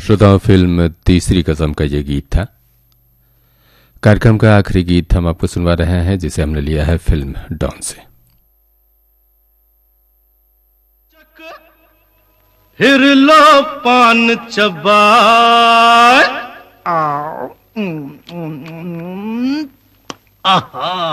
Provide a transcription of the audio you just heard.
श्रोताओं, फिल्म तीसरी कसम का ये गीत था। कार्यक्रम का आखिरी गीत हम आपको सुनवा रहे हैं, जिसे हमने लिया है फिल्म डॉन से। हिर लो पान चबाए, आहा,